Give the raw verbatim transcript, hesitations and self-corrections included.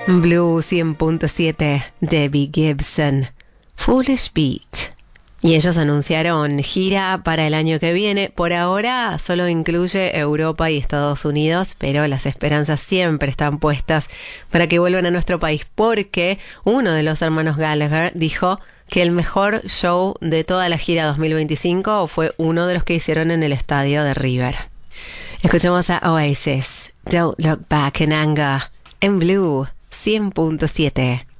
Blue cien punto siete, Debbie Gibson, Foolish Beat. Y ellos anunciaron gira para el año que viene. Por ahora solo incluye Europa y Estados Unidos, pero las esperanzas siempre están puestas para que vuelvan a nuestro país, porque uno de los hermanos Gallagher dijo que el mejor show de toda la gira dos mil veinticinco fue uno de los que hicieron en el estadio de River. Escuchamos a Oasis, Don't Look Back in Anger, en Blue cien punto siete.